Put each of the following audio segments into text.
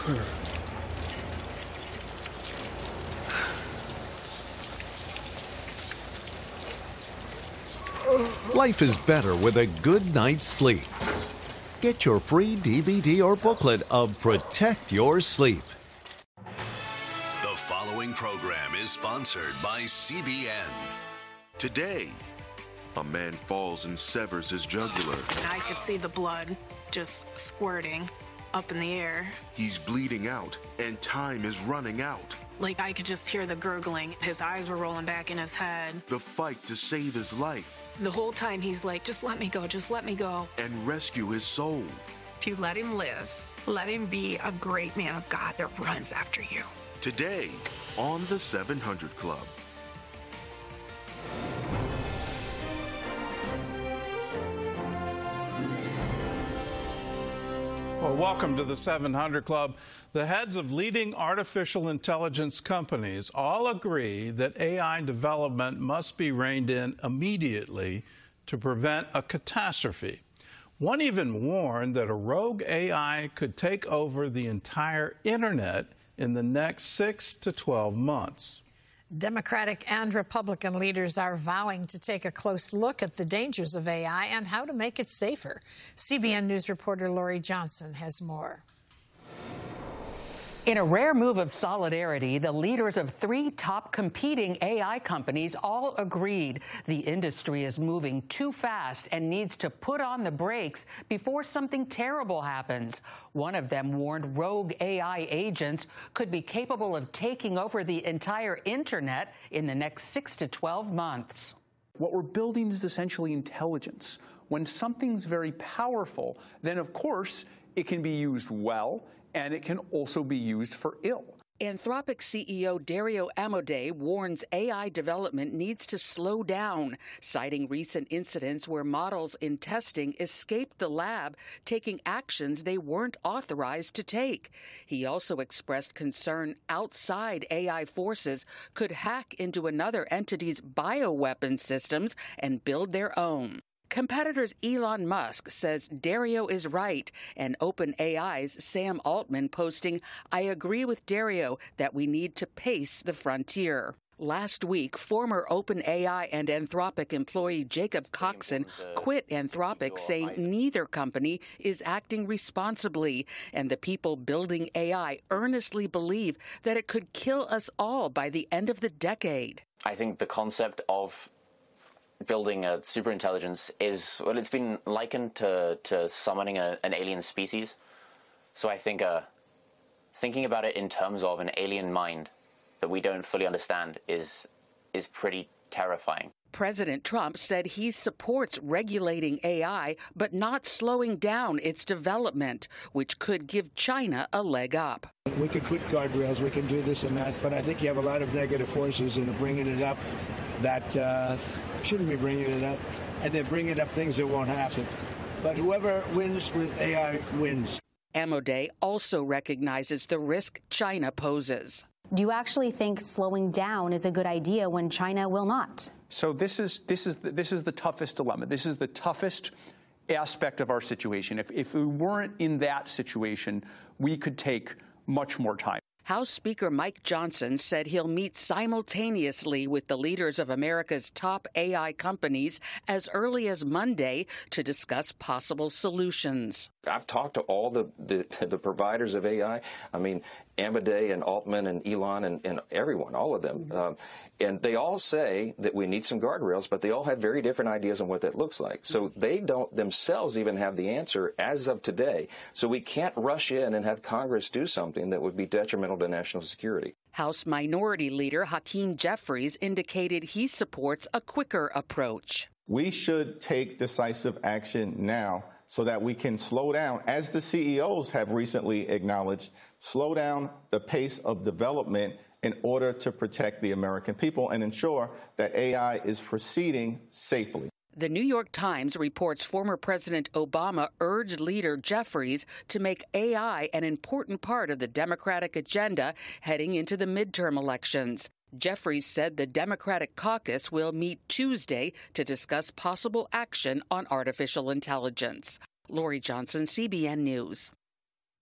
Life is better with a good night's sleep. Get your free DVD or booklet of Protect Your Sleep. The following program is sponsored by CBN. Today, a man falls and severs his jugular. And I could see the blood just squirting up in the air. He's bleeding out, and time is running out. Like, I could just hear the gurgling. His eyes were rolling back in his head. The fight to save his life. The whole time he's like, just let me go, just let me go. And rescue his soul. If you let him live, let him be a great man of God that runs after you. Today, on the 700 Club. Well, welcome to the 700 Club. The heads of leading artificial intelligence companies all agree that AI development must be reined in immediately to prevent a catastrophe. One even warned that a rogue AI could take over the entire internet in the next 6 to 12 months. Democratic and Republican leaders are vowing to take a close look at the dangers of AI and how to make it safer. CBN News reporter Lori Johnson has more. In a rare move of solidarity, the leaders of 3 top competing AI companies all agreed the industry is moving too fast and needs to put on the brakes before something terrible happens. One of them warned rogue AI agents could be capable of taking over the entire internet in the next 6 to 12 months. What we're building is essentially intelligence. When something's very powerful, then of course it can be used well, and it can also be used for ill. Anthropic CEO Dario Amodei warns AI development needs to slow down, citing recent incidents where models in testing escaped the lab, taking actions they weren't authorized to take. He also expressed concern outside AI forces could hack into another entity's bioweapon systems and build their own. Competitors Elon Musk says Dario is right, and OpenAI's Sam Altman posting, "I agree with Dario that we need to pace the frontier." Last week, former OpenAI and Anthropic employee Jacob Coxon quit Anthropic, saying neither company is acting responsibly, and the people building AI earnestly believe that it could kill us all by the end of the decade. I think the concept of building a superintelligence is, well, it's been likened to summoning an alien species. So I think thinking about it in terms of an alien mind that we don't fully understand is pretty terrifying. President Trump said he supports regulating AI, but not slowing down its development, which could give China a leg up. We could put guardrails, we can do this and that, but I think you have a lot of negative forces in bringing it up that shouldn't be bringing it up, and they're bringing up things that won't happen. But whoever wins with AI wins. Amodei also recognizes the risk China poses. Do you actually think slowing down is a good idea when China will not? So this is the toughest dilemma. This is the toughest aspect of our situation. If we weren't in that situation, we could take much more time. House Speaker Mike Johnson said he'll meet simultaneously with the leaders of America's top AI companies as early as Monday to discuss possible solutions. I've talked to all the providers of AI. I mean, Amodei and Altman and Elon and everyone, all of them. And they all say that we need some guardrails, but they all have very different ideas on what that looks like. So they don't themselves even have the answer as of today. So we can't rush in and have Congress do something that would be detrimental to national security. House Minority Leader Hakeem Jeffries indicated he supports a quicker approach. We should take decisive action now so that we can slow down, as the CEOs have recently acknowledged, slow down the pace of development in order to protect the American people and ensure that AI is proceeding safely. The New York Times reports former President Obama urged leader Jeffries to make AI an important part of the Democratic agenda heading into the midterm elections. Jeffries said the Democratic caucus will meet Tuesday to discuss possible action on artificial intelligence. Lori Johnson, CBN News.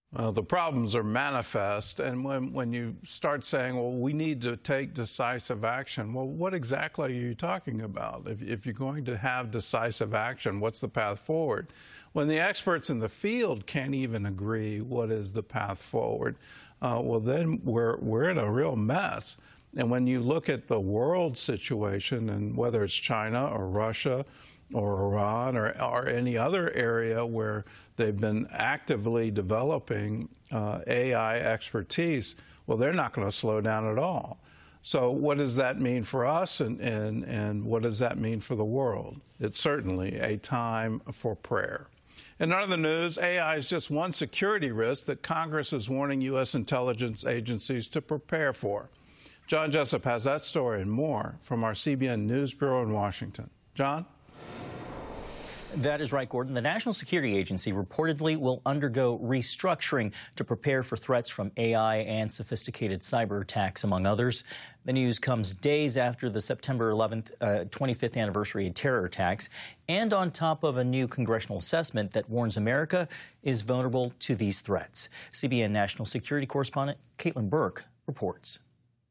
Well, the problems are manifest, and when you start saying, well, we need to take decisive action, well, what exactly are you talking about? If you're going to have decisive action, what's the path forward? When the experts in the field can't even agree what is the path forward, well, then we're in a real mess. And when you look at the world situation, and whether it's China or Russia or Iran or any other area where they've been actively developing AI expertise, well, they're not going to slow down at all. So what does that mean for us, and what does that mean for the world? It's certainly a time for prayer. In other news, AI is just one security risk that Congress is warning U.S. intelligence agencies to prepare for. John Jessup has that story and more from our CBN News Bureau in Washington. John? That is right, Gordon. The National Security Agency reportedly will undergo restructuring to prepare for threats from AI and sophisticated cyber attacks, among others. The news comes days after the September 11th, 25th anniversary of terror attacks, and on top of a new congressional assessment that warns America is vulnerable to these threats. CBN National Security Correspondent Caitlin Burke reports.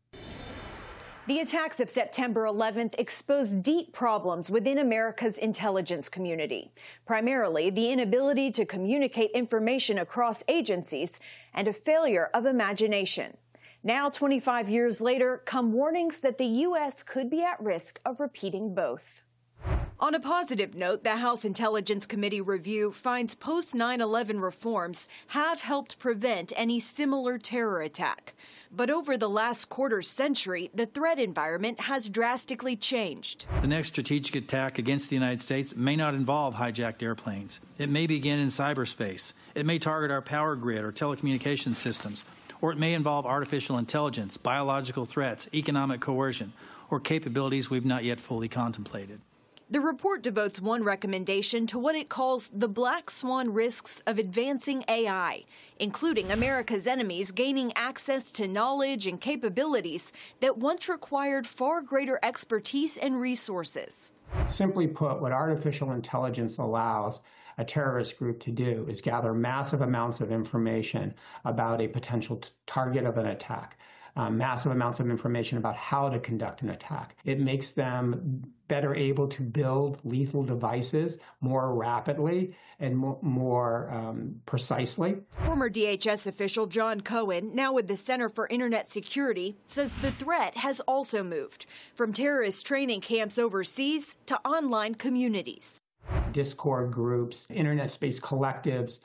The attacks of September 11th exposed deep problems within America's intelligence community, primarily the inability to communicate information across agencies and a failure of imagination. Now, 25 years later, come warnings that the U.S. could be at risk of repeating both. On a positive note, the House Intelligence Committee review finds post-9/11 reforms have helped prevent any similar terror attack. But over the last quarter-century, the threat environment has drastically changed. The next strategic attack against the United States may not involve hijacked airplanes. It may begin in cyberspace. It may target our power grid or telecommunications systems. Or it may involve artificial intelligence, biological threats, economic coercion, or capabilities we've not yet fully contemplated. The report devotes one recommendation to what it calls the black swan risks of advancing AI, including America's enemies gaining access to knowledge and capabilities that once required far greater expertise and resources. Simply put, what artificial intelligence allows a terrorist group to do is gather massive amounts of information about a potential target of an attack. Massive amounts of information about how to conduct an attack. It makes them better able to build lethal devices more rapidly and more precisely. Former DHS official John Cohen, now with the Center for Internet Security, says the threat has also moved from terrorist training camps overseas to online communities. Discord groups, internet space collectives,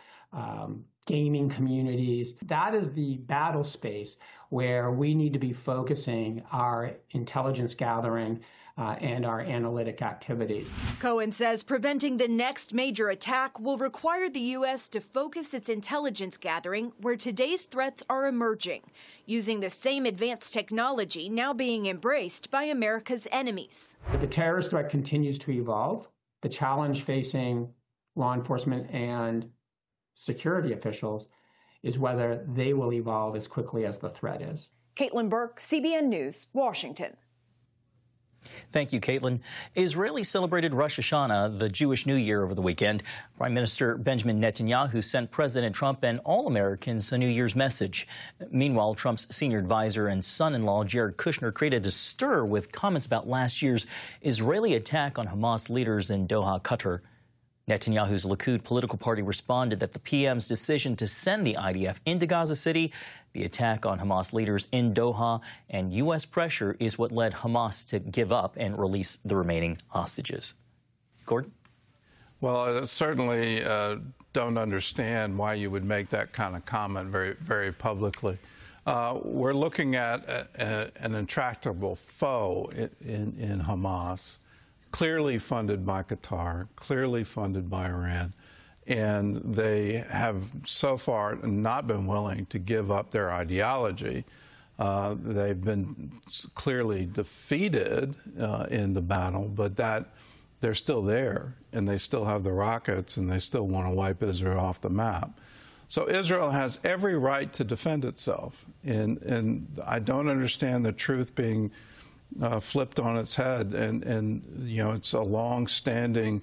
gaming communities. That is the battle space where we need to be focusing our intelligence gathering and our analytic activities. Cohen says preventing the next major attack will require the U.S. to focus its intelligence gathering where today's threats are emerging, using the same advanced technology now being embraced by America's enemies. But the terrorist threat continues to evolve. The challenge facing law enforcement and security officials is whether they will evolve as quickly as the threat is. Caitlin Burke, CBN News, Washington. Thank you, Caitlin. Israelis celebrated Rosh Hashanah, the Jewish New Year, over the weekend. Prime Minister Benjamin Netanyahu sent President Trump and all Americans a New Year's message. Meanwhile, Trump's senior advisor and son-in-law, Jared Kushner, created a stir with comments about last year's Israeli attack on Hamas leaders in Doha, Qatar. Netanyahu's Likud political party responded that the PM's decision to send the IDF into Gaza City, the attack on Hamas leaders in Doha, and U.S. pressure is what led Hamas to give up and release the remaining hostages. Gordon? Well, I certainly don't understand why you would make that kind of comment very, very publicly. We're looking at an intractable foe in Hamas, clearly funded by Qatar, clearly funded by Iran, and they have so far not been willing to give up their ideology. They've been clearly defeated in the battle, but that they're still there, and they still have the rockets, and they still want to wipe Israel off the map. So Israel has every right to defend itself, and I don't understand the truth being flipped on its head, and you know, it's a long-standing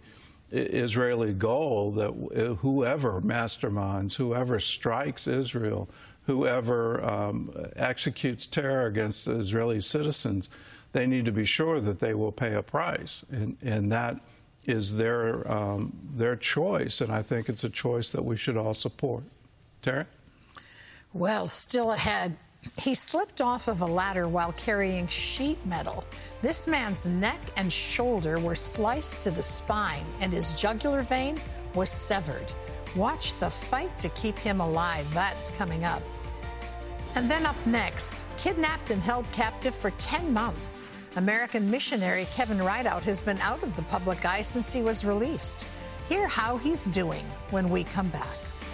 Israeli goal that whoever masterminds, whoever strikes Israel, whoever executes terror against Israeli citizens, they need to be sure that they will pay a price, and that is their choice, and I think it's a choice that we should all support. Terry? Well, still ahead. He slipped off of a ladder while carrying sheet metal. This man's neck and shoulder were sliced to the spine, and his jugular vein was severed. Watch the fight to keep him alive. That's coming up. And then up next, kidnapped and held captive for 10 months. American missionary Kevin Rideout has been out of the public eye since he was released. Hear how he's doing when we come back.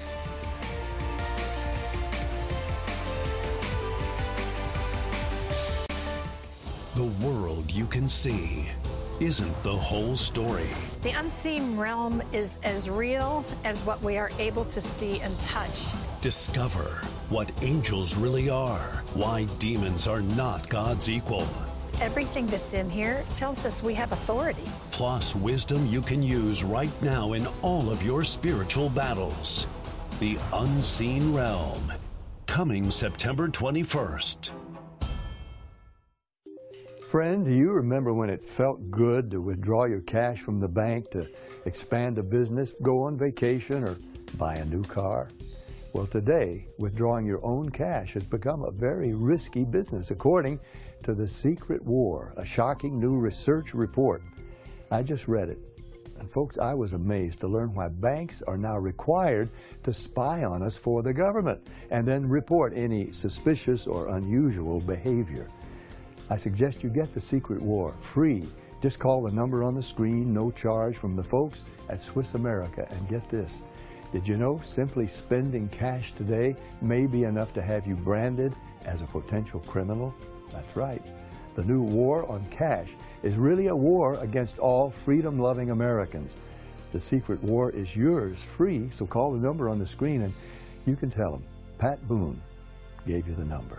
The world you can see isn't the whole story. The unseen realm is as real as what we are able to see and touch. Discover what angels really are, why demons are not God's equal. Everything that's in here tells us we have authority. Plus wisdom you can use right now in all of your spiritual battles. The Unseen Realm, coming September 21st. Friend, do you remember when it felt good to withdraw your cash from the bank to expand a business, go on vacation, or buy a new car? Well, today, withdrawing your own cash has become a very risky business, according to The Secret War, a shocking new research report. I just read it. And folks, I was amazed to learn why banks are now required to spy on us for the government and then report any suspicious or unusual behavior. I suggest you get The Secret War free. Just call the number on the screen, no charge, from the folks at Swiss America. And get this, did you know simply spending cash today may be enough to have you branded as a potential criminal? That's right. The new war on cash is really a war against all freedom-loving Americans. The Secret War is yours free, so call the number on the screen and you can tell them Pat Boone gave you the number.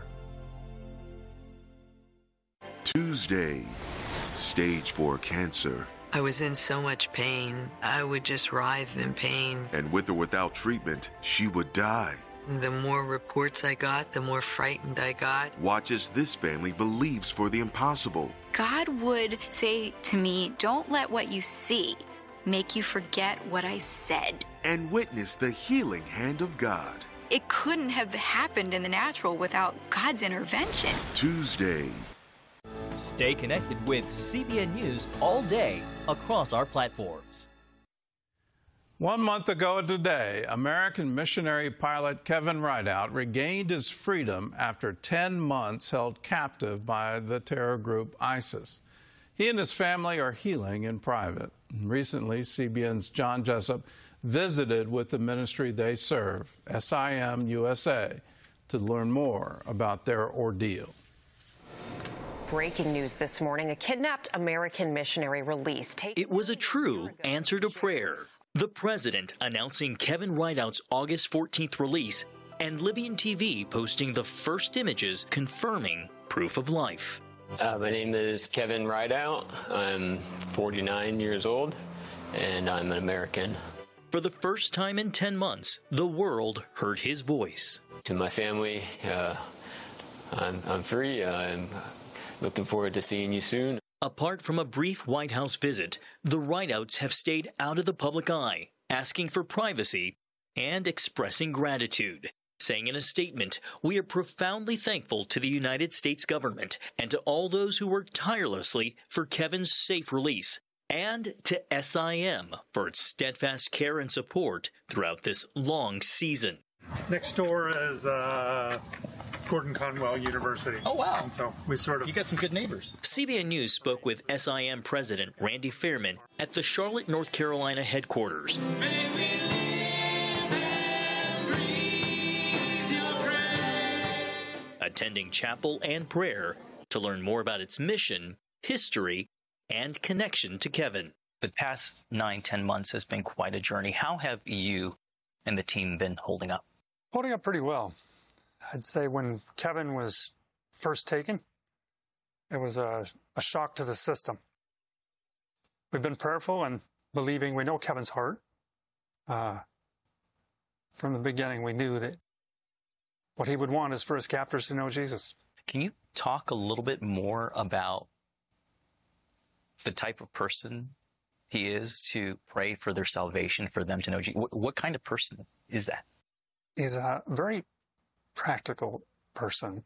Tuesday, stage 4 cancer. I was in so much pain. I would just writhe in pain. And with or without treatment, she would die. The more reports I got, the more frightened I got. Watch as this family believes for the impossible. God would say to me, don't let what you see make you forget what I said. And witness the healing hand of God. It couldn't have happened in the natural without God's intervention. Tuesday. Stay connected with CBN News all day across our platforms. 1 month ago today, American missionary pilot Kevin Rideout regained his freedom after 10 months held captive by the terror group ISIS. He and his family are healing in private. Recently, CBN's John Jessup visited with the ministry they serve, SIM USA, to learn more about their ordeal. Breaking news this morning, a kidnapped American missionary released. It was a true answer to prayer. The president announcing Kevin Rideout's August 14th release, and Libyan TV posting the first images confirming proof of life. My name is Kevin Rideout. I'm 49 years old, and I'm an American. For the first time in 10 months, the world heard his voice. To my family, I'm free. I'm looking forward to seeing you soon. Apart from a brief White House visit, the Rideouts have stayed out of the public eye, asking for privacy and expressing gratitude, saying in a statement, "We are profoundly thankful to the United States government and to all those who worked tirelessly for Kevin's safe release, and to SIM for its steadfast care and support throughout this long season." Next door is Gordon Conwell University. Oh, wow. And so we sort of... You got some good neighbors. CBN News spoke with SIM President Randy Fairman at the Charlotte, North Carolina headquarters. Attending chapel and prayer to learn more about its mission, history, and connection to Kevin. The past 9-10 months has been quite a journey. How have you and the team been holding up? Holding up pretty well. I'd say when Kevin was first taken, it was a shock to the system. We've been prayerful, and believing. We know Kevin's heart. From the beginning, we knew that what he would want is for his captors to know Jesus. Can you talk a little bit more about the type of person he is to pray for their salvation, for them to know Jesus? What kind of person is that? He's a very practical person.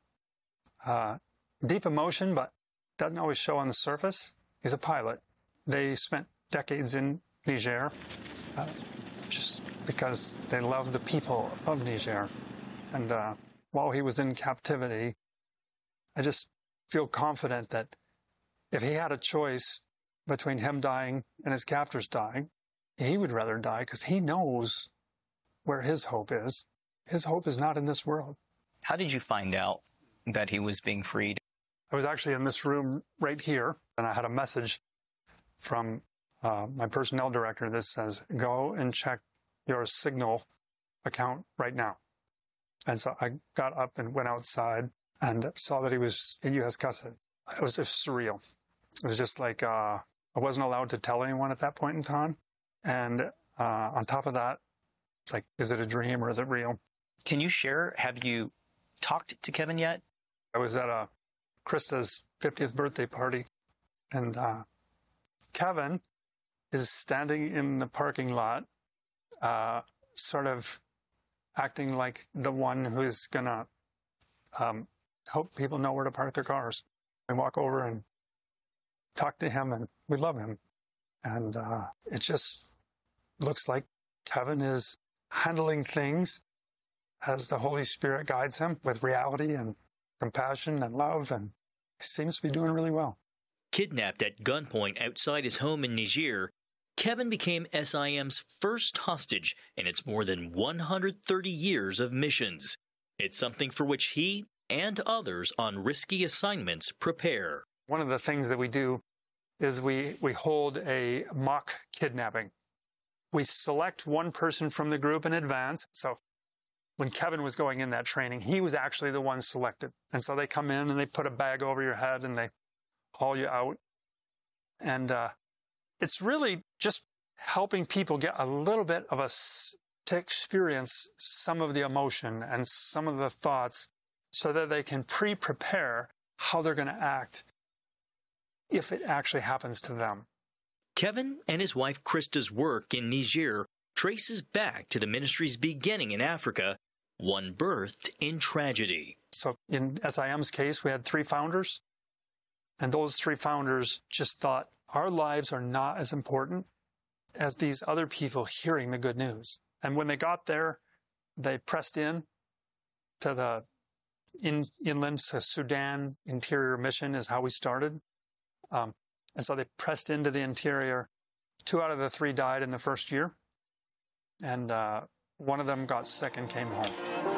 Deep emotion, but doesn't always show on the surface. He's a pilot. They spent decades in Niger just because they love the people of Niger. And while he was in captivity, I just feel confident that if he had a choice between him dying and his captors dying, he would rather die because he knows where his hope is. His hope is not in this world. How did you find out that he was being freed? I was actually in this room right here, and I had a message from my personnel director that says, go and check your Signal account right now. And so I got up and went outside and saw that he was in U.S. custody. It was just surreal. It was just like I wasn't allowed to tell anyone at that point in time. And on top of that, it's like, is it a dream or is it real? Can you share, have you talked to Kevin yet? I was at Krista's 50th birthday party, and Kevin is standing in the parking lot, sort of acting like the one who's going to help people know where to park their cars. We walk over and talk to him, and we love him. And it just looks like Kevin is handling things as the Holy Spirit guides him with reality and compassion and love, and he seems to be doing really well. Kidnapped at gunpoint outside his home in Niger, Kevin became SIM's first hostage in its more than 130 years of missions. It's something for which he and others on risky assignments prepare. One of the things that we do is we hold a mock kidnapping. We select one person from the group in advance. So when Kevin was going in that training, he was actually the one selected. And so they come in and they put a bag over your head and they haul you out. And it's really just helping people get a little bit of to experience some of the emotion and some of the thoughts so that they can prepare how they're going to act if it actually happens to them. Kevin and his wife Krista's work in Niger traces back to the ministry's beginning in Africa, one birthed in tragedy. So in SIM's case, we had 3 founders, and those 3 founders just thought our lives are not as important as these other people hearing the good news. And when they got there, they pressed in to the inland to Sudan Interior Mission is how we started. And so they pressed into the interior. 2 out of the 3 died in the first year. And one of them got sick and came home.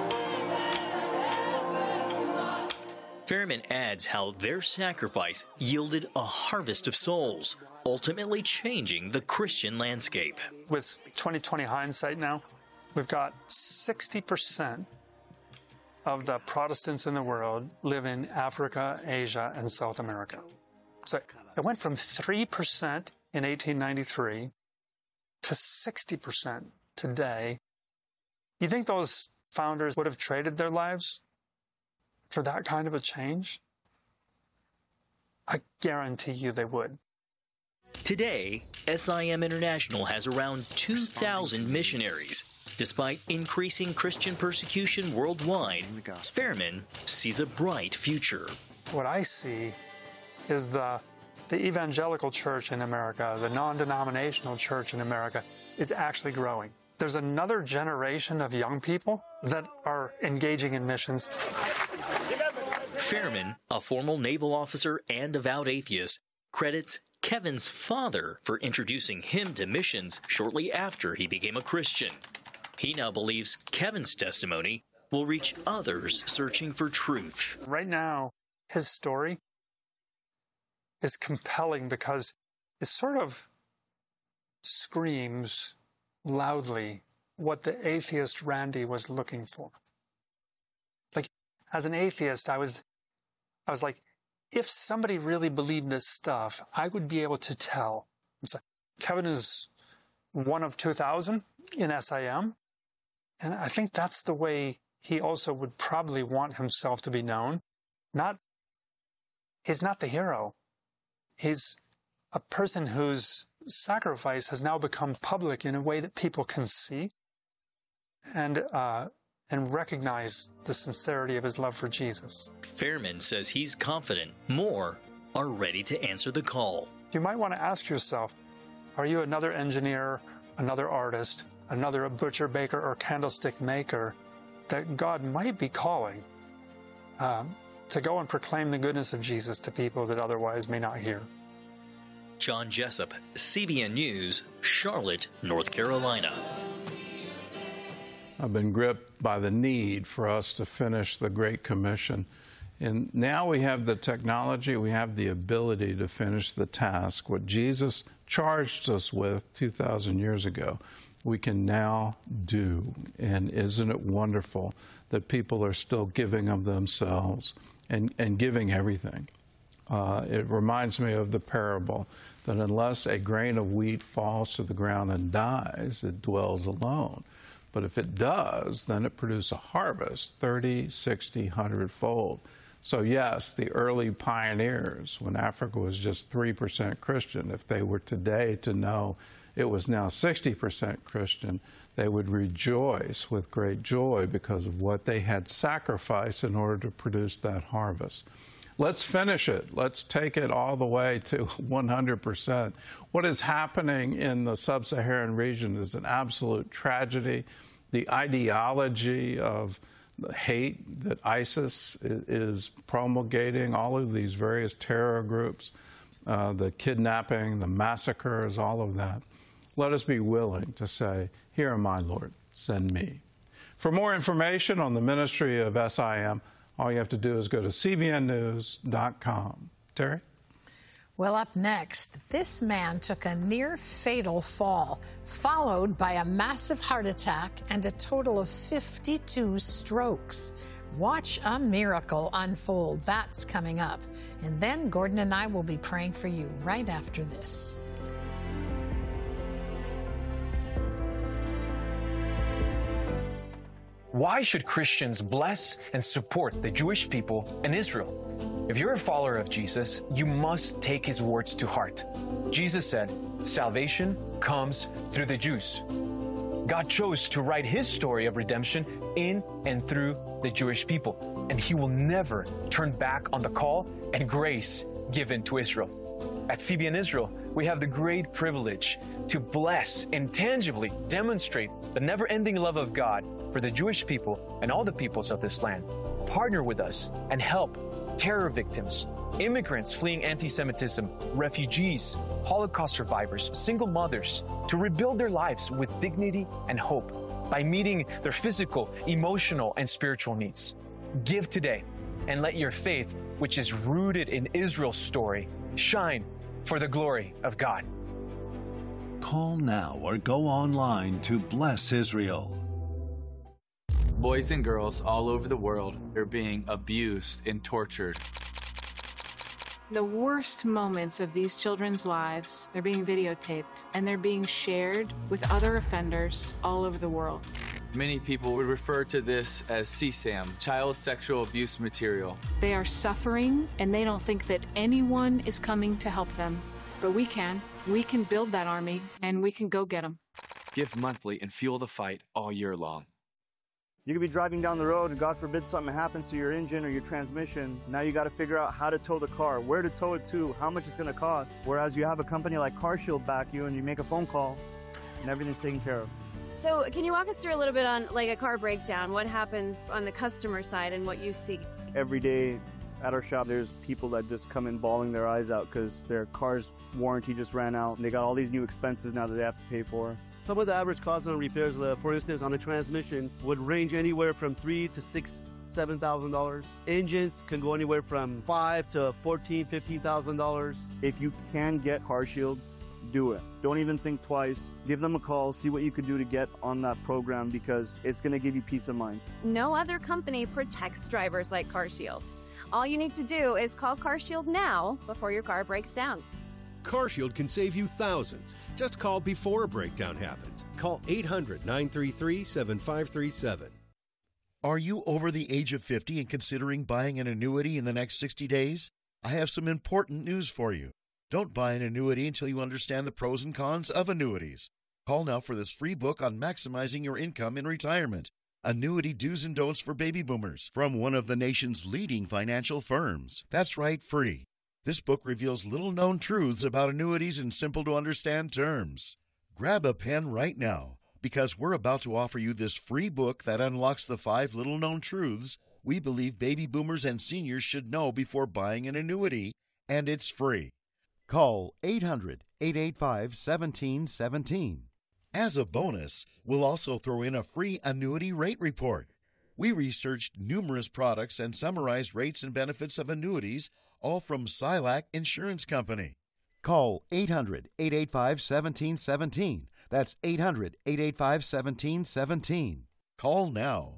Fairman adds how their sacrifice yielded a harvest of souls, ultimately changing the Christian landscape. With 2020 hindsight now, we've got 60% of the Protestants in the world live in Africa, Asia, and South America. So it went from 3% in 1893 to 60% today. You think those founders would have traded their lives for that kind of a change? I guarantee you they would. Today, SIM International has around 2,000 missionaries. Despite increasing Christian persecution worldwide, Fairman sees a bright future. What I see is the evangelical church in America, the non-denominational church in America, is actually growing. There's another generation of young people that are engaging in missions. Fairman, a former naval officer and devout atheist, credits Kevin's father for introducing him to missions shortly after he became a Christian. He now believes Kevin's testimony will reach others searching for truth. Right now, his story is compelling because it sort of screams loudly what the atheist Randy was looking for. Like, as an atheist, I was like, if somebody really believed this stuff, I would be able to tell. So Kevin is one of 2,000 in SIM. And I think that's the way he also would probably want himself to be known. He's not the hero. He's a person whose sacrifice has now become public in a way that people can see and recognize the sincerity of his love for Jesus. Fairman says he's confident more are ready to answer the call. You might want to ask yourself, are you another engineer, another artist, another butcher, baker, or candlestick maker that God might be calling to go and proclaim the goodness of Jesus to people that otherwise may not hear? John Jessup, CBN News, Charlotte, North Carolina. I've been gripped by the need for us to finish the Great Commission. And now we have the technology, we have the ability to finish the task. What Jesus charged us with 2,000 years ago, we can now do. And isn't it wonderful that people are still giving of themselves and giving everything? It reminds me of the parable that unless a grain of wheat falls to the ground and dies, it dwells alone. But if it does, then it produces a harvest, 30, 60, 100-fold. So yes, the early pioneers, when Africa was just 3% Christian, if they were today to know it was now 60% Christian, they would rejoice with great joy because of what they had sacrificed in order to produce that harvest. Let's finish it. Let's take it all the way to 100%. What is happening in the sub-Saharan region is an absolute tragedy. The ideology of the hate that ISIS is promulgating, all of these various terror groups, the kidnapping, the massacres, all of that. Let us be willing to say, "Here am I, Lord, send me." For more information on the ministry of SIM, all you have to do is go to cbnnews.com. Terry? Well, up next, this man took a near-fatal fall, followed by a massive heart attack and a total of 52 strokes. Watch a miracle unfold. That's coming up. And then Gordon and I will be praying for you right after this. Why should Christians bless and support the Jewish people and Israel? If you're a follower of Jesus, you must take his words to heart. Jesus said, "Salvation comes through the Jews." God chose to write his story of redemption in and through the Jewish people, and he will never turn back on the call and grace given to Israel. At CBN Israel, we have the great privilege to bless and tangibly demonstrate the never-ending love of God for the Jewish people and all the peoples of this land. Partner with us and help terror victims, immigrants fleeing anti-Semitism, refugees, Holocaust survivors, single mothers, to rebuild their lives with dignity and hope by meeting their physical, emotional, and spiritual needs. Give today and let your faith, which is rooted in Israel's story, shine for the glory of God. Call now or go online to Bless Israel. Boys and girls all over the world are being abused and tortured. The worst moments of these children's lives, they're being videotaped and they're being shared with other offenders all over the world. Many people would refer to this as CSAM, child sexual abuse material. They are suffering and they don't think that anyone is coming to help them. But we can. We can build that army and we can go get them. Give monthly and fuel the fight all year long. You could be driving down the road and God forbid something happens to your engine or your transmission. Now you got to figure out how to tow the car, where to tow it to, how much it's going to cost. Whereas you have a company like CarShield back you and you make a phone call and everything's taken care of. So can you walk us through a little bit on like a car breakdown? What happens on the customer side and what you see? Every day at our shop, there's people that just come in bawling their eyes out because their car's warranty just ran out and they got all these new expenses now that they have to pay for. Some of the average costs on repairs, for instance, on a transmission would range anywhere from $3,000 to $6,000, $7,000. Engines can go anywhere from $5,000 to $14,000, $15,000. If you can get CarShield, do it. Don't even think twice. Give them a call, see what you could do to get on that program because it's going to give you peace of mind. No other company protects drivers like CarShield. All you need to do is call CarShield now before your car breaks down. CarShield can save you thousands. Just call before a breakdown happens. Call 800-933-7537. Are you over the age of 50 and considering buying an annuity in the next 60 days? I have some important news for you. Don't buy an annuity until you understand the pros and cons of annuities. Call now for this free book on maximizing your income in retirement. Annuity Do's and Don'ts for Baby Boomers from one of the nation's leading financial firms. That's right, free. This book reveals little-known truths about annuities in simple-to-understand terms. Grab a pen right now, because we're about to offer you this free book that unlocks the 5 little-known truths we believe baby boomers and seniors should know before buying an annuity, and it's free. Call 800-885-1717. As a bonus, we'll also throw in a free annuity rate report. We researched numerous products and summarized rates and benefits of annuities, all from Silac Insurance Company. Call 800-885-1717. That's 800-885-1717. Call now.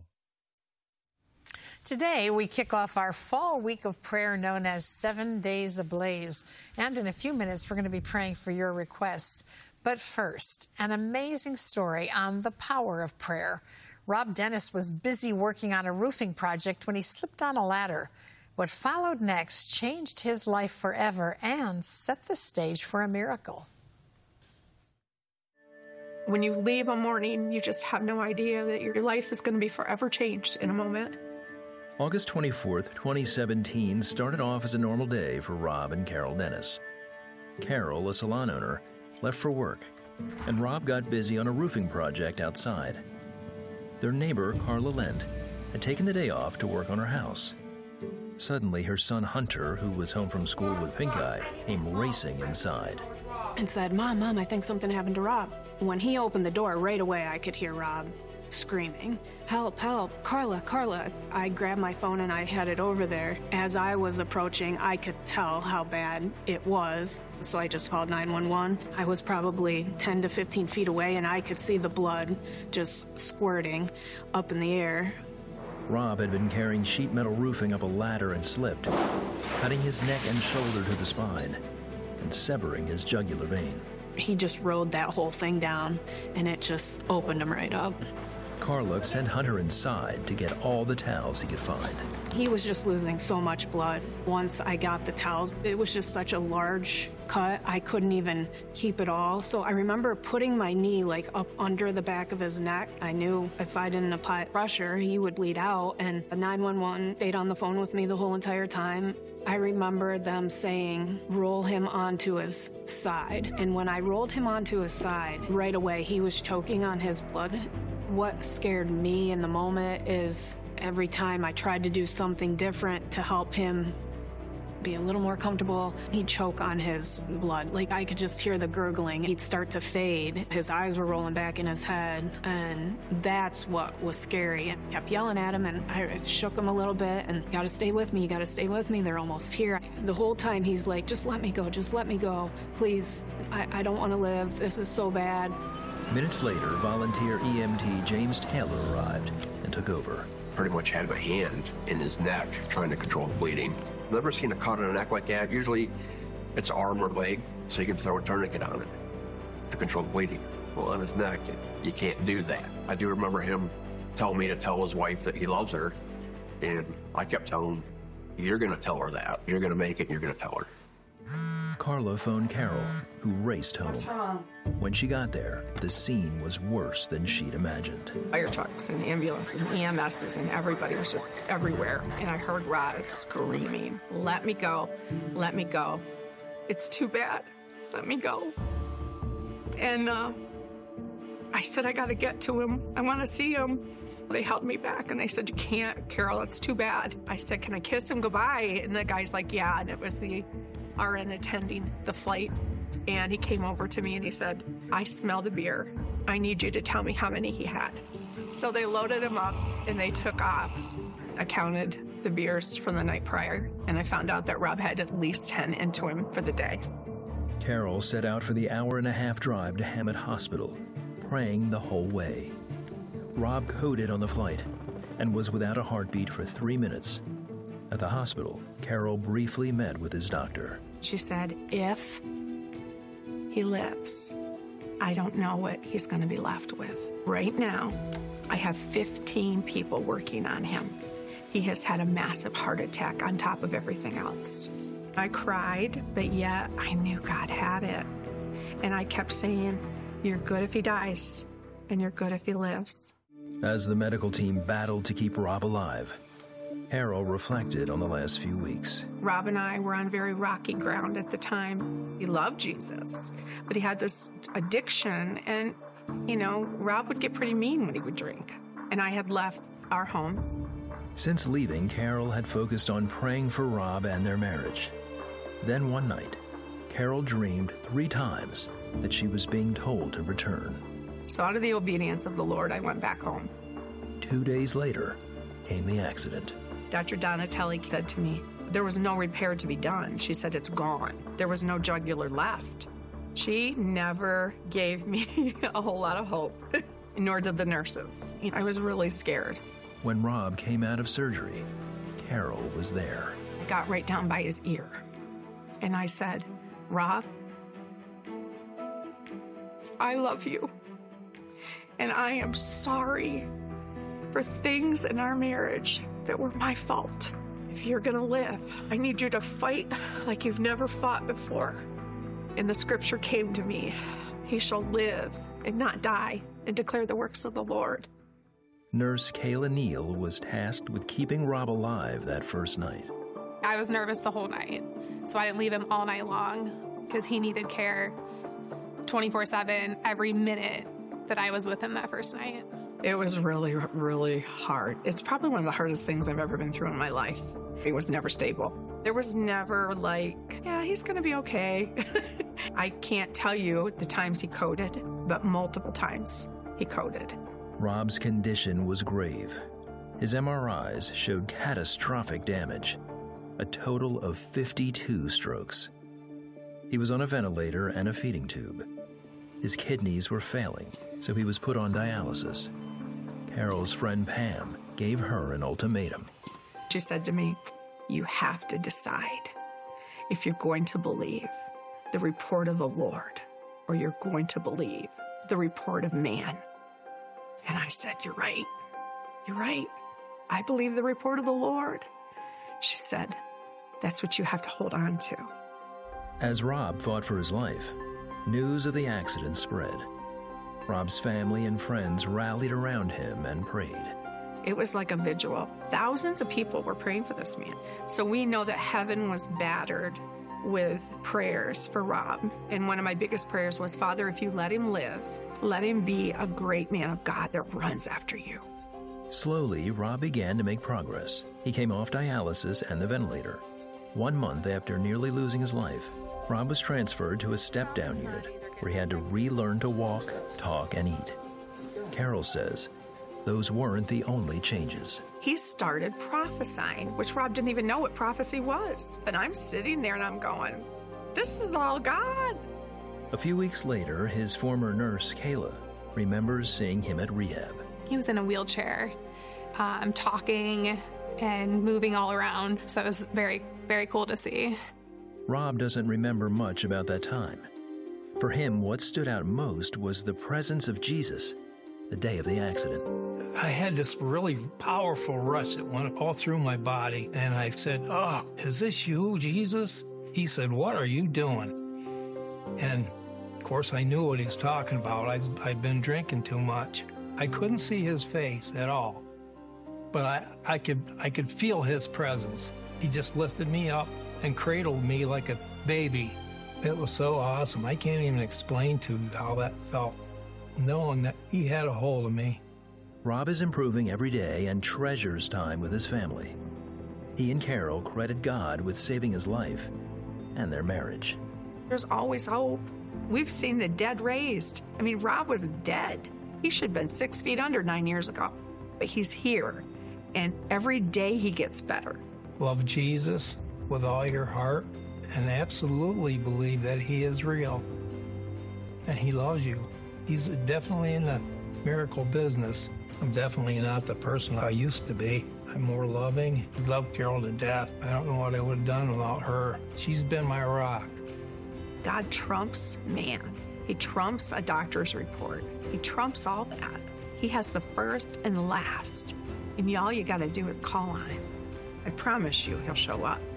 Today, we kick off our fall week of prayer known as 7 Days Ablaze. And in a few minutes, we're going to be praying for your requests. But first, an amazing story on the power of prayer. Rob Dennis was busy working on a roofing project when he slipped on a ladder. What followed next changed his life forever and set the stage for a miracle. When you leave a morning, you just have no idea that your life is going to be forever changed in a moment. August 24th, 2017 started off as a normal day for Rob and Carol Dennis. Carol, a salon owner, left for work, and Rob got busy on a roofing project outside. Their neighbor, Carla Lent, had taken the day off to work on her house. Suddenly, her son Hunter, who was home from school with pink eye, came racing inside. And said, Mom, I think something happened to Rob. When he opened the door, right away I could hear Rob screaming, help, help, Carla, Carla. I grabbed my phone and I headed over there. As I was approaching, I could tell how bad it was, so I just called 911. I was probably 10 to 15 feet away and I could see the blood just squirting up in the air. Rob had been carrying sheet metal roofing up a ladder and slipped, cutting his neck and shoulder to the spine and severing his jugular vein. He just rode that whole thing down and it just opened him right up. Carla sent Hunter inside to get all the towels he could find. He was just losing so much blood. Once I got the towels, it was just such a large cut, I couldn't even keep it all. So I remember putting my knee like up under the back of his neck. I knew if I didn't apply pressure, he would bleed out. And 911 stayed on the phone with me the whole entire time. I remember them saying, roll him onto his side. And when I rolled him onto his side, right away he was choking on his blood. What scared me in the moment is every time I tried to do something different to help him be a little more comfortable, he'd choke on his blood. Like I could just hear the gurgling. He'd start to fade. His eyes were rolling back in his head. And that's what was scary. I kept yelling at him and I shook him a little bit and, you gotta stay with me, you gotta stay with me. They're almost here. The whole time he's like, just let me go, please. I don't want to live. This is so bad. Minutes later, volunteer EMT James Taylor arrived and took over. Pretty much had my hand in his neck trying to control the bleeding. Never seen a cut on a neck like that. Usually it's arm or leg, so you can throw a tourniquet on it to control the bleeding. Well, on his neck, you can't do that. I do remember him telling me to tell his wife that he loves her, and I kept telling him, you're going to tell her that. You're going to make it, and you're going to tell her. Carla phoned Carol, who raced home. What's wrong? When she got there, the scene was worse than she'd imagined. Fire trucks and ambulances and EMSs and everybody was just everywhere. And I heard Rod screaming, let me go, let me go. It's too bad, let me go. And I said, I gotta get to him. I wanna see him. They held me back and they said, you can't, Carol, it's too bad. I said, can I kiss him goodbye? And the guy's like, yeah, and it was the RN attending the flight. And he came over to me and he said, I smell the beer. I need you to tell me how many he had. So they loaded him up and they took off. I counted the beers from the night prior and I found out that Rob had at least 10 into him for the day. Carol set out for the hour-and-a-half drive to Hammett Hospital, praying the whole way. Rob coded on the flight and was without a heartbeat for 3 minutes. At the hospital, Carol briefly met with his doctor. She said, if he lives. I don't know what he's going to be left with. Right now, I have 15 people working on him. He has had a massive heart attack on top of everything else. I cried, but yet I knew God had it. And I kept saying, you're good if he dies, and you're good if he lives. As the medical team battled to keep Rob alive, Carol reflected on the last few weeks. Rob and I were on very rocky ground at the time. He loved Jesus, but he had this addiction, and, you know, Rob would get pretty mean when he would drink. And I had left our home. Since leaving, Carol had focused on praying for Rob and their marriage. Then one night, Carol dreamed 3 times that she was being told to return. So out of the obedience of the Lord, I went back home. 2 days later came the accident. Dr. Donatelli said to me, there was no repair to be done. She said, it's gone. There was no jugular left. She never gave me a whole lot of hope, nor did the nurses. I was really scared. When Rob came out of surgery, Carol was there. I got right down by his ear, and I said, Rob, I love you, and I am sorry for things in our marriage that were my fault. If you're gonna live, I need you to fight like you've never fought before. And the scripture came to me, he shall live and not die and declare the works of the Lord. Nurse Kayla Neal was tasked with keeping Rob alive that first night. I was nervous the whole night, so I didn't leave him all night long because he needed care 24/7, every minute that I was with him that first night. It was really, really hard. It's probably one of the hardest things I've ever been through in my life. It was never stable. There was never like, yeah, he's gonna be okay. I can't tell you the times he coded, but multiple times he coded. Rob's condition was grave. His MRIs showed catastrophic damage, a total of 52 strokes. He was on a ventilator and a feeding tube. His kidneys were failing, so he was put on dialysis. Carol's friend Pam gave her an ultimatum. She said to me, you have to decide if you're going to believe the report of the Lord or you're going to believe the report of man. And I said, you're right. You're right. I believe the report of the Lord. She said, that's what you have to hold on to. As Rob fought for his life, news of the accident spread. Rob's family and friends rallied around him and prayed. It was like a vigil. Thousands of people were praying for this man. So we know that heaven was battered with prayers for Rob. And one of my biggest prayers was, Father, if you let him live, let him be a great man of God that runs after you. Slowly, Rob began to make progress. He came off dialysis and the ventilator. 1 month after nearly losing his life, Rob was transferred to a step-down unit where he had to relearn to walk, talk, and eat. Carol says those weren't the only changes. He started prophesying, which Rob didn't even know what prophecy was. But I'm sitting there and I'm going, this is all God. A few weeks later, his former nurse, Kayla, remembers seeing him at rehab. He was in a wheelchair, talking and moving all around, so it was very, very cool to see. Rob doesn't remember much about that time. For him, what stood out most was the presence of Jesus the day of the accident. I had this really powerful rush that went all through my body, and I said, oh, is this you, Jesus? He said, what are you doing? And, of course, I knew what he was talking about. I'd been drinking too much. I couldn't see his face at all, but I could feel his presence. He just lifted me up and cradled me like a baby. It was so awesome. I can't even explain to you how that felt, knowing that he had a hold of me. Rob is improving every day and treasures time with his family. He and Carol credit God with saving his life and their marriage. There's always hope. We've seen the dead raised. I mean, Rob was dead. He should have been 6 feet under 9 years ago, but he's here, and every day he gets better. Love Jesus with all your heart and absolutely believe that he is real and he loves you. He's definitely in the miracle business. I'm definitely not the person I used to be. I'm more loving. I love Carol to death. I don't know what I would have done without her. She's been my rock. God trumps man. He trumps a doctor's report. He trumps all that. He has the first and last. And all you got to do is call on him. I promise you, he'll show up.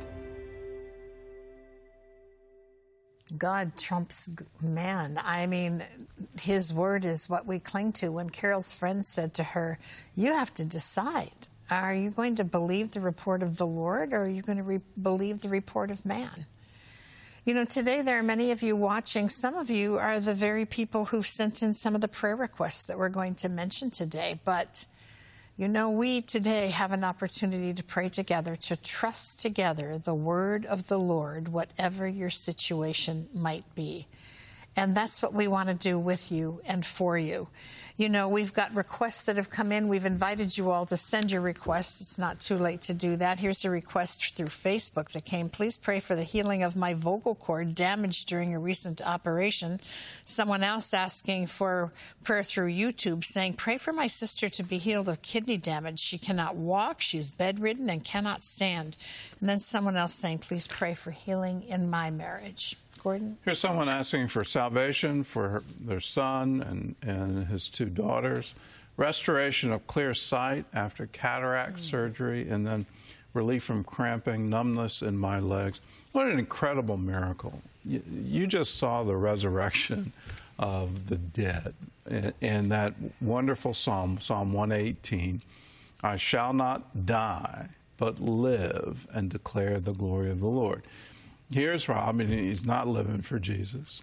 God trumps man. I mean, his word is what we cling to. When Carol's friend said to her, you have to decide. Are you going to believe the report of the Lord, or are you going to believe the report of man? You know, today there are many of you watching. Some of you are the very people who've sent in some of the prayer requests that we're going to mention today. But, you know, we today have an opportunity to pray together, to trust together the word of the Lord, whatever your situation might be. And that's what we want to do with you and for you. You know, we've got requests that have come in. We've invited you all to send your requests. It's not too late to do that. Here's a request through Facebook that came. Please pray for the healing of my vocal cord damaged during a recent operation. Someone else asking for prayer through YouTube saying, pray for my sister to be healed of kidney damage. She cannot walk. She's bedridden and cannot stand. And then someone else saying, please pray for healing in my marriage. Gordon? Here's someone asking for salvation for their son and his two daughters, restoration of clear sight after cataract surgery, and then relief from cramping, numbness in my legs. What an incredible miracle. You just saw the resurrection of the dead in that wonderful psalm, Psalm 118. I shall not die, but live and declare the glory of the Lord. Here's Rob, and he's not living for Jesus.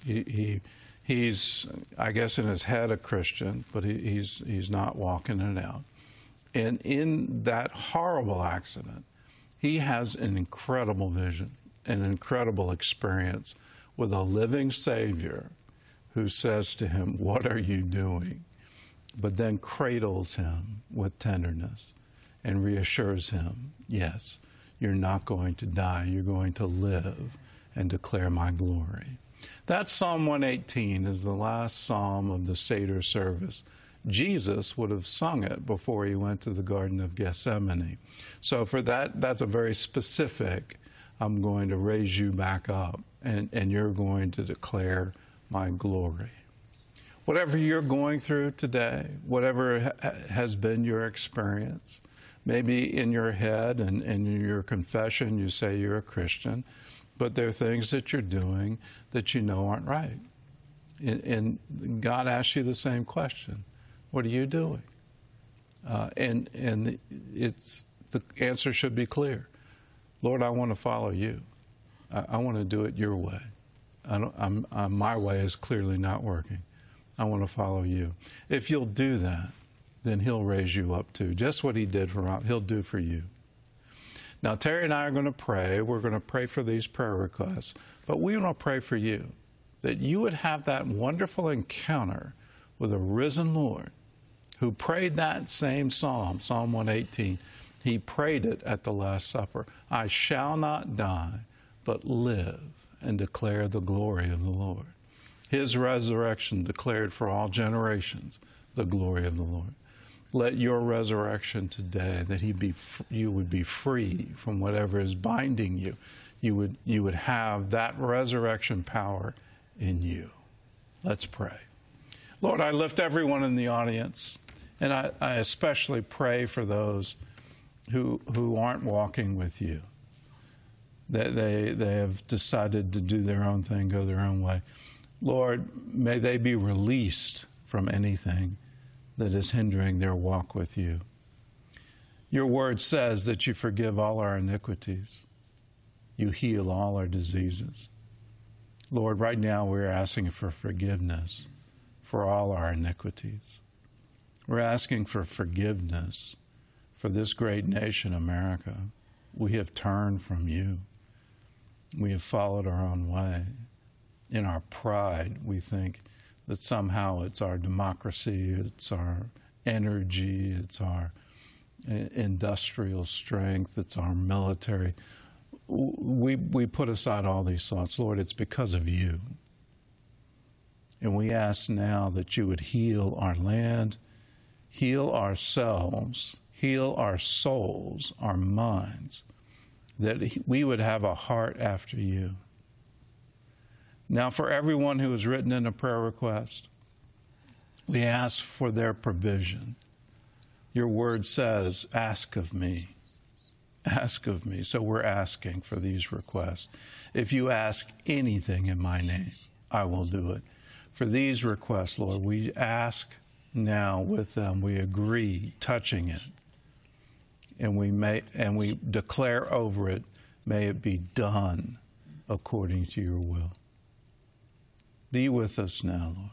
He's, I guess, in his head a Christian, but he's not walking it out. And in that horrible accident, he has an incredible vision, an incredible experience with a living Savior who says to him, what are you doing? But then cradles him with tenderness and reassures him, yes, you're not going to die. You're going to live and declare my glory. That Psalm 118 is the last psalm of the Seder service. Jesus would have sung it before he went to the Garden of Gethsemane. So for that, that's a very specific, I'm going to raise you back up, and you're going to declare my glory. Whatever you're going through today, whatever has been your experience, maybe in your head and in your confession you say you're a Christian, but there are things that you're doing that you know aren't right. And God asks you the same question. What are you doing? And the answer should be clear. Lord, I want to follow you. I want to do it your way. My way is clearly not working. I want to follow you. If you'll do that, then he'll raise you up too. Just what he did for Rob, he'll do for you. Now, Terry and I are going to pray. We're going to pray for these prayer requests. But we want to pray for you, that you would have that wonderful encounter with a risen Lord who prayed that same psalm, Psalm 118. He prayed it at the Last Supper. I shall not die, but live and declare the glory of the Lord. His resurrection declared for all generations the glory of the Lord. Let your resurrection today, that you would be free from whatever is binding you. You would have that resurrection power in you. Let's pray. Lord, I lift everyone in the audience, and I especially pray for those who aren't walking with you. They have decided to do their own thing, go their own way. Lord, may they be released from anything that is hindering their walk with you. Your word says that you forgive all our iniquities. You heal all our diseases. Lord, right now we're asking for forgiveness for all our iniquities. We're asking for forgiveness for this great nation, America. We have turned from you. We have followed our own way. In our pride, we think that somehow it's our democracy, it's our energy, it's our industrial strength, it's our military. We put aside all these thoughts. Lord, it's because of you. And we ask now that you would heal our land, heal ourselves, heal our souls, our minds, that we would have a heart after you. Now, for everyone who has written in a prayer request, we ask for their provision. Your word says, ask of me. Ask of me. So we're asking for these requests. If you ask anything in my name, I will do it. For these requests, Lord, we ask now with them. We agree, touching it. And we declare over it, may it be done according to your will. Be with us now, Lord.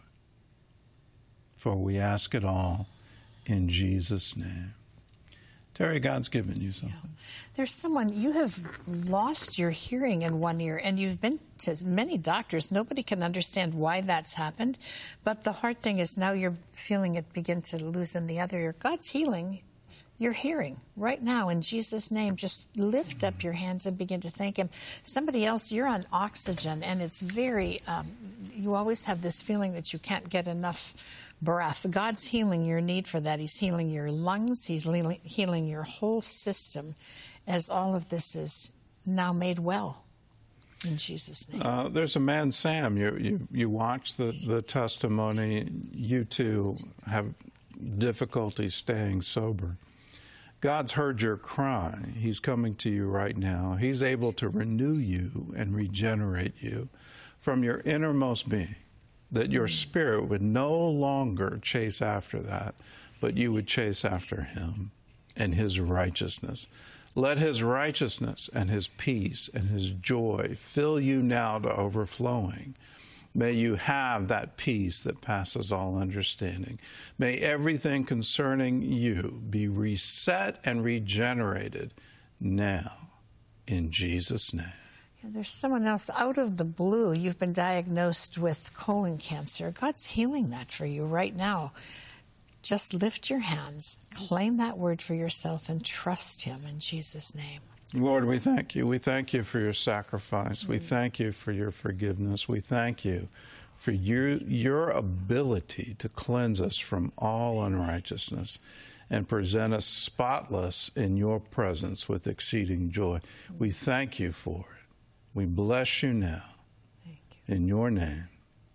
For we ask it all in Jesus' name. Terry, God's given you something. Yeah. There's someone, you have lost your hearing in one ear, and you've been to many doctors. Nobody can understand why that's happened. But the hard thing is now you're feeling it begin to lose in the other ear. God's healing your hearing right now in Jesus' name. Just lift up your hands and begin to thank him. Somebody else, you're on oxygen, and it's very, you always have this feeling that you can't get enough breath. God's healing your need for that. He's healing your lungs. He's healing your whole system as all of this is now made well in Jesus' name. There's a man, Sam. You watch the testimony. You too have difficulty staying sober. God's heard your cry. He's coming to you right now. He's able to renew you and regenerate you from your innermost being, that your spirit would no longer chase after that, but you would chase after him and his righteousness. Let his righteousness and his peace and his joy fill you now to overflowing. May you have that peace that passes all understanding. May everything concerning you be reset and regenerated now in Jesus' name. There's someone else out of the blue. You've been diagnosed with colon cancer. God's healing that for you right now. Just lift your hands, claim that word for yourself, and trust him in Jesus' name. Lord, we thank you. We thank you for your sacrifice. We thank you for your forgiveness. We thank you for your ability to cleanse us from all unrighteousness and present us spotless in your presence with exceeding joy. We thank you for it. We bless you now. Thank you. In your name,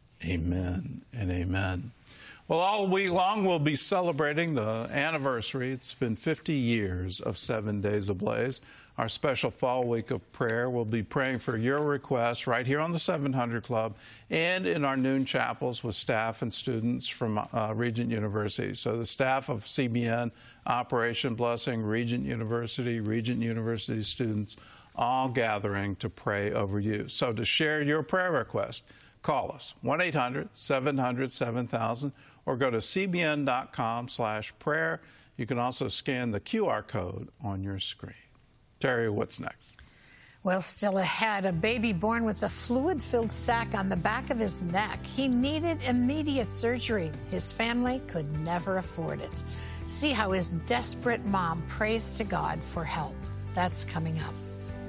amen and amen. Well, all week long we'll be celebrating the anniversary. It's been 50 years of 7 Days Ablaze. Our special fall week of prayer. We'll be praying for your requests right here on the 700 Club and in our noon chapels with staff and students from Regent University. So the staff of CBN, Operation Blessing, Regent University students, all gathering to pray over you. So to share your prayer request, call us, 1-800-700-7000, or go to cbn.com/prayer. You can also scan the QR code on your screen. Terry, what's next? Well, still ahead, a baby born with a fluid-filled sac on the back of his neck. He needed immediate surgery. His family could never afford it. See how his desperate mom prays to God for help. That's coming up.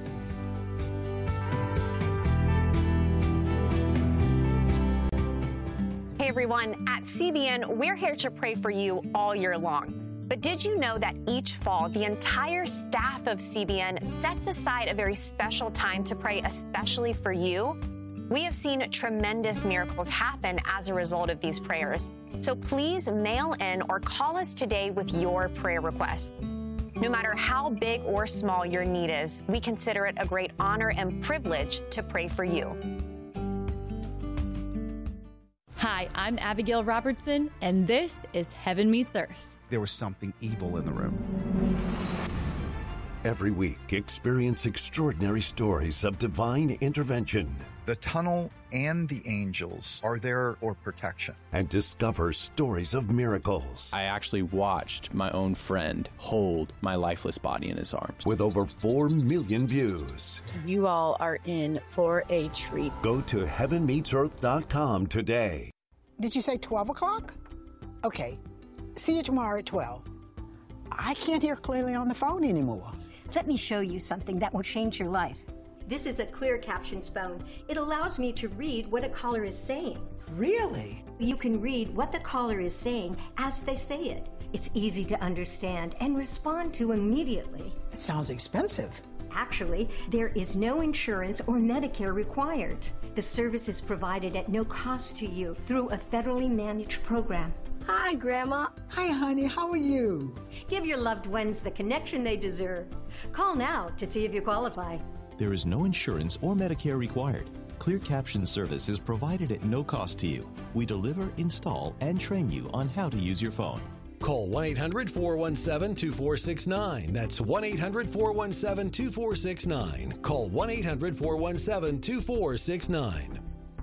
Hey everyone, at CBN, we're here to pray for you all year long. But did you know that each fall, the entire staff of CBN sets aside a very special time to pray especially for you? We have seen tremendous miracles happen as a result of these prayers. So please mail in or call us today with your prayer requests. No matter how big or small your need is, we consider it a great honor and privilege to pray for you. Hi, I'm Abigail Robertson, and this is Heaven Meets Earth. There was something evil in the room. Every week, experience extraordinary stories of divine intervention. The tunnel and the angels are there for protection. And discover stories of miracles. I actually watched my own friend hold my lifeless body in his arms. With over 4 million views. You all are in for a treat. Go to heavenmeetsearth.com today. Did you say 12 o'clock? Okay. See you tomorrow at 12. I can't hear clearly on the phone anymore. Let me show you something that will change your life. This is a clear captions phone. It allows me to read what a caller is saying. Really? You can read what the caller is saying as they say it. It's easy to understand and respond to immediately. It sounds expensive. Actually, there is no insurance or Medicare required. The service is provided at no cost to you through a federally managed program. Hi, Grandma. Hi, honey. How are you? Give your loved ones the connection they deserve. Call now to see if you qualify. There is no insurance or Medicare required. Clear Caption service is provided at no cost to you. We deliver, install, and train you on how to use your phone. Call 1-800-417-2469. That's 1-800-417-2469. Call 1-800-417-2469.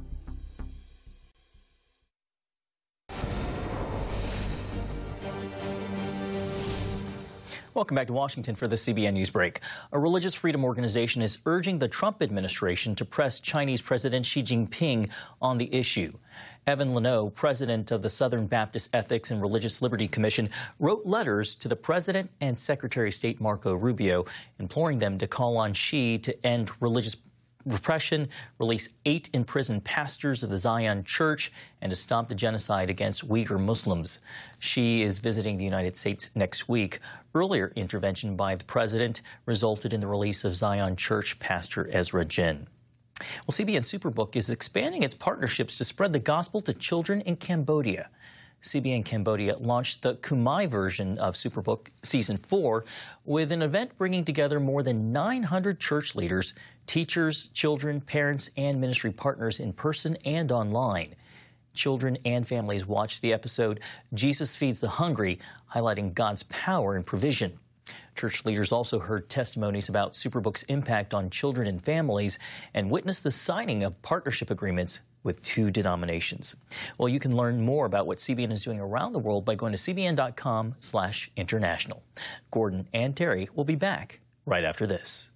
Welcome back to Washington for the CBN News Break. A religious freedom organization is urging the Trump administration to press Chinese President Xi Jinping on the issue. Evan Leno, president of the Southern Baptist Ethics and Religious Liberty Commission, wrote letters to the president and Secretary of State Marco Rubio, imploring them to call on Xi to end religious repression, release 8 imprisoned pastors of the Zion Church, and to stop the genocide against Uyghur Muslims. Xi is visiting the United States next week. Earlier intervention by the president resulted in the release of Zion Church pastor Ezra Jin. Well, CBN Superbook is expanding its partnerships to spread the gospel to children in Cambodia. CBN Cambodia launched the Khmer version of Superbook Season 4 with an event bringing together more than 900 church leaders, teachers, children, parents, and ministry partners in person and online. Children and families watched the episode Jesus Feeds the Hungry, highlighting God's power and provision. Church leaders also heard testimonies about Superbook's impact on children and families and witnessed the signing of partnership agreements with 2 denominations. Well, you can learn more about what CBN is doing around the world by going to cbn.com/international. Gordon and Terry will be back right after this.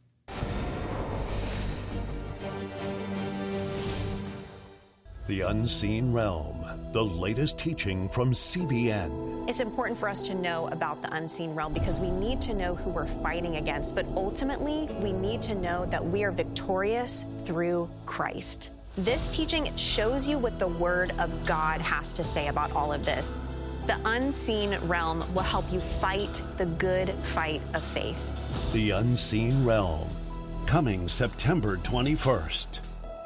The Unseen Realm, the latest teaching from CBN. It's important for us to know about the unseen realm because we need to know who we're fighting against, but ultimately we need to know that we are victorious through Christ. This teaching shows you what the Word of God has to say about all of this. The unseen realm will help you fight the good fight of faith. The Unseen Realm, coming September 21st.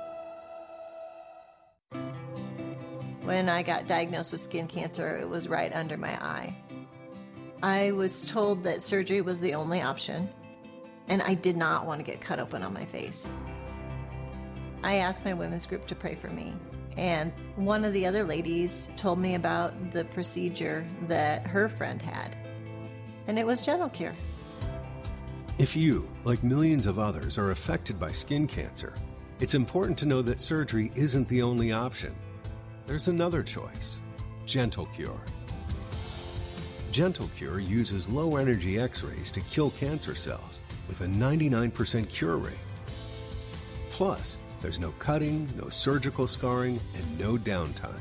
When I got diagnosed with skin cancer, it was right under my eye. I was told that surgery was the only option, and I did not want to get cut open on my face. I asked my women's group to pray for me, and one of the other ladies told me about the procedure that her friend had, and it was GentleCure. If you, like millions of others, are affected by skin cancer, it's important to know that surgery isn't the only option. There's another choice, GentleCure. GentleCure uses low-energy X-rays to kill cancer cells with a 99% cure rate. Plus, there's no cutting, no surgical scarring, and no downtime.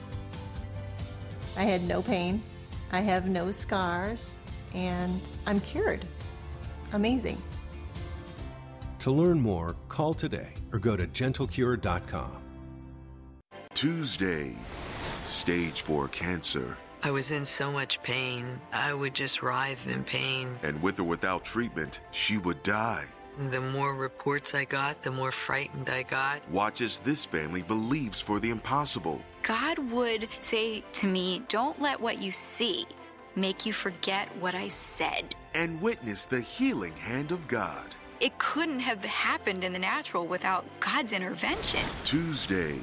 I had no pain, I have no scars, and I'm cured. Amazing. To learn more, call today or go to GentleCure.com. Tuesday, stage 4 cancer. I was in so much pain, I would just writhe in pain. And with or without treatment, she would die. The more reports I got, the more frightened I got. Watch as this family believes for the impossible. God would say to me, don't let what you see make you forget what I said. And witness the healing hand of God. It couldn't have happened in the natural without God's intervention. Tuesday.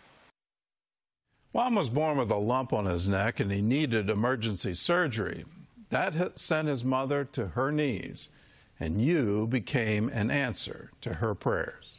Juan was born with a lump on his neck and he needed emergency surgery. That sent his mother to her knees, and you became an answer to her prayers.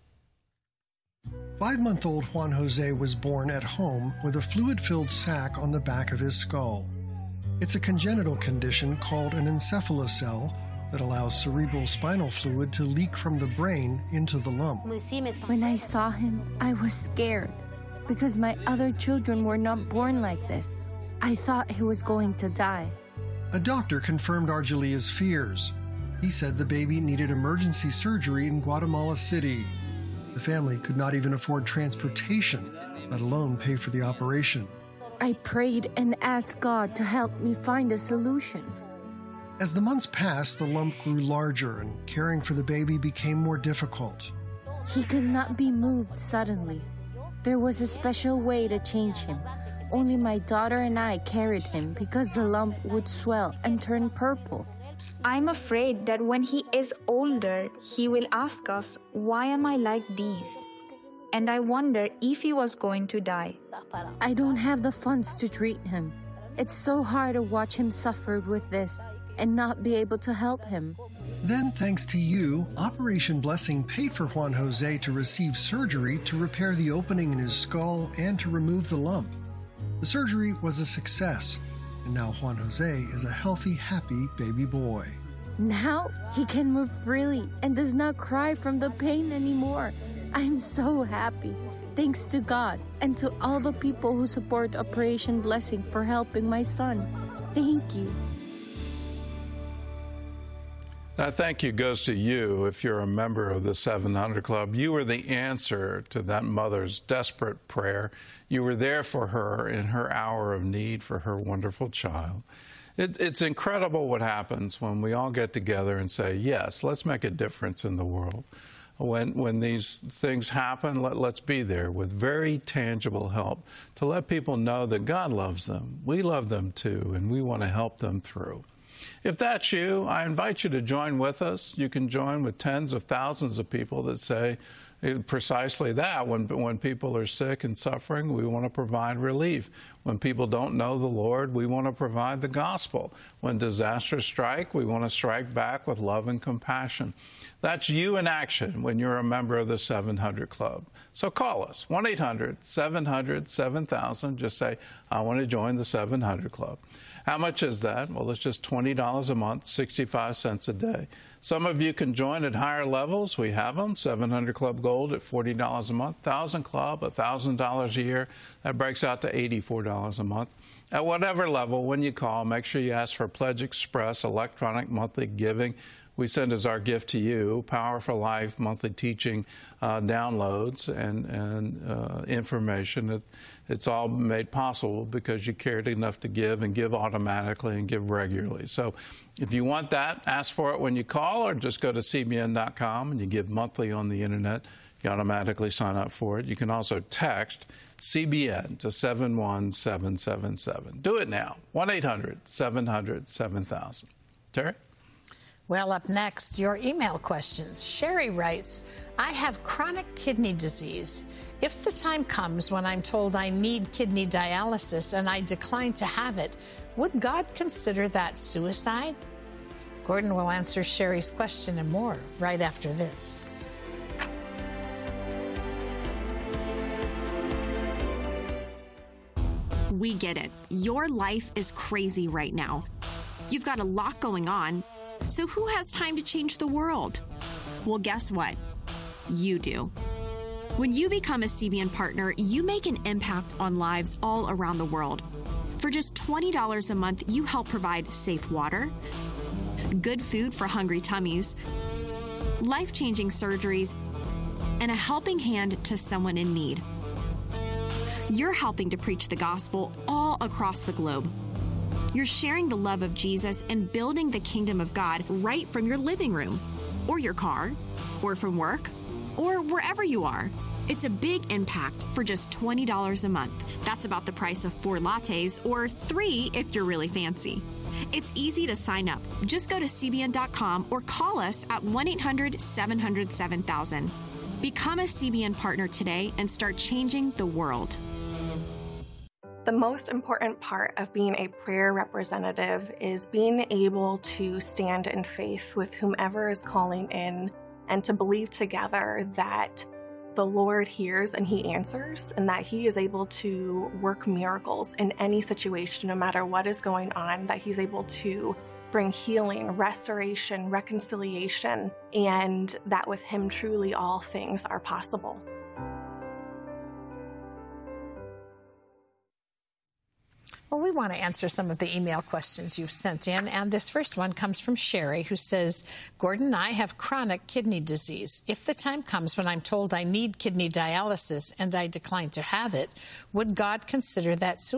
5-month-old Juan Jose was born at home with a fluid-filled sac on the back of his skull. It's a congenital condition called an encephalocele that allows cerebral spinal fluid to leak from the brain into the lump. When I saw him, I was scared because my other children were not born like this. I thought he was going to die. A doctor confirmed Argelia's fears. He said the baby needed emergency surgery in Guatemala City. The family could not even afford transportation, let alone pay for the operation. I prayed and asked God to help me find a solution. As the months passed, the lump grew larger and caring for the baby became more difficult. He could not be moved suddenly. There was a special way to change him. Only my daughter and I carried him because the lump would swell and turn purple. I'm afraid that when he is older, he will ask us, "Why am I like these?" And I wonder if he was going to die. I don't have the funds to treat him. It's so hard to watch him suffer with this and not be able to help him. Then, thanks to you, Operation Blessing paid for Juan Jose to receive surgery to repair the opening in his skull and to remove the lump. The surgery was a success, and now Juan Jose is a healthy, happy baby boy. Now he can move freely and does not cry from the pain anymore. I'm so happy. Thanks to God and to all the people who support Operation Blessing for helping my son. Thank you. That thank you goes to you if you're a member of the 700 Club. You were the answer to that mother's desperate prayer. You were there for her in her hour of need for her wonderful child. It's incredible what happens when we all get together and say, yes, let's make a difference in the world. When these things happen, let's be there with very tangible help to let people know that God loves them. We love them too, and we want to help them through. If that's you, I invite you to join with us. You can join with tens of thousands of people that say precisely that. When people are sick and suffering, we want to provide relief. When people don't know the Lord, we want to provide the gospel. When disasters strike, we want to strike back with love and compassion. That's you in action when you're a member of the 700 Club. So call us, 1-800-700-7000. Just say, I want to join the 700 Club. How much is that? Well, it's just $20 a month, 65 cents a day. Some of you can join at higher levels. We have them. 700 Club Gold at $40 a month. 1,000 Club, $1,000 a year. That breaks out to $84 a month. At whatever level, when you call, make sure you ask for Pledge Express electronic monthly giving. We send as our gift to you Power for Life monthly teaching downloads and information. It's all made possible because you cared enough to give and give automatically and give regularly. So if you want that, ask for it when you call or just go to cbn.com and you give monthly on the internet. You automatically sign up for it. You can also text CBN to 71777. Do it now, 1-800-700-7000. Terry? Well, up next, your email questions. Sherry writes, I have chronic kidney disease. If the time comes when I'm told I need kidney dialysis and I decline to have it, would God consider that suicide? Gordon will answer Sherry's question and more right after this. We get it. Your life is crazy right now. You've got a lot going on. So who has time to change the world? Well, guess what? You do. When you become a CBN partner, you make an impact on lives all around the world. For just $20 a month, you help provide safe water, good food for hungry tummies, life-changing surgeries, and a helping hand to someone in need. You're helping to preach the gospel all across the globe. You're sharing the love of Jesus and building the kingdom of God right from your living room, or your car, or from work, or wherever you are. It's a big impact for just $20 a month. That's about the price of 4 lattes, or 3 if you're really fancy. It's easy to sign up. Just go to cbn.com or call us at 1-800-700-7000. Become a CBN partner today and start changing the world. The most important part of being a prayer representative is being able to stand in faith with whomever is calling in and to believe together that the Lord hears and He answers and that He is able to work miracles in any situation, no matter what is going on, that He's able to bring healing, restoration, reconciliation, and that with Him truly all things are possible. Well, we want to answer some of the email questions you've sent in, and this first one comes from Sherry, who says, Gordon, I have chronic kidney disease. If the time comes when I'm told I need kidney dialysis and I decline to have it, would God consider that suicide?